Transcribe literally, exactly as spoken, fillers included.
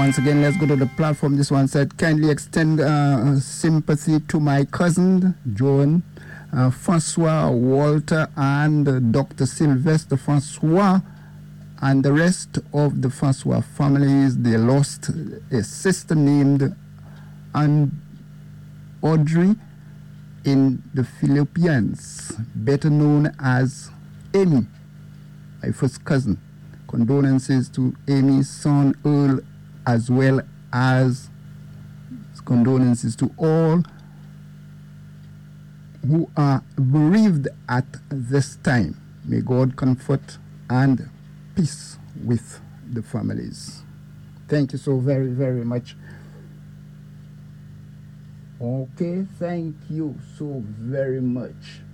once again, let's go to the platform. This one said, kindly extend uh, sympathy to my cousin, Joan, uh, Francois, Walter, and uh, Doctor Sylvester Francois, and the rest of the Francois families. They lost a sister named Anne Audrey in the Philippines, better known as Amy, my first cousin. Condolences to Amy's son Earl, as well as condolences to all who are bereaved at this time. May God comfort and peace with the families. Thank you so very, very much. Okay, thank you so very much.